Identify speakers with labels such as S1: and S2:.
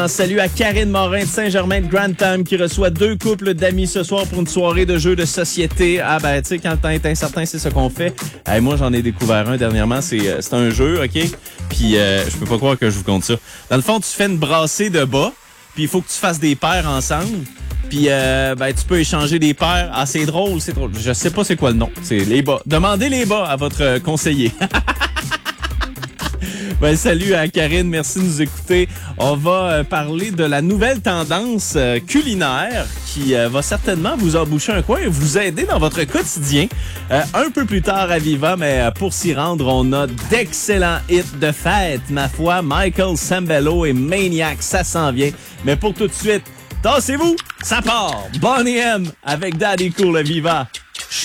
S1: Salut à Karine Morin de Saint-Germain-de-Grantham qui reçoit 2 couples d'amis ce soir pour une soirée de jeux de société. Ah ben, tu sais, quand le temps est incertain, c'est ce qu'on fait. Moi, j'en ai découvert un dernièrement. C'est un jeu, OK? Puis je peux pas croire que je vous compte ça. Dans le fond, tu fais une brassée de bas, puis il faut que tu fasses des paires ensemble. Puis tu peux échanger des paires. Ah, c'est drôle. Je sais pas c'est quoi le nom. C'est les bas. Demandez les bas à votre conseiller. Salut à Karine, merci de nous écouter. On va parler de la nouvelle tendance culinaire qui va certainement vous emboucher un coin et vous aider dans votre quotidien. Un peu plus tard à Viva, mais pour s'y rendre, on a d'excellents hits de fête. Ma foi, Michael Sembello et Maniac, ça s'en vient. Mais pour tout de suite, tassez-vous, ça part. Bonnie M avec Daddy Cool à Viva.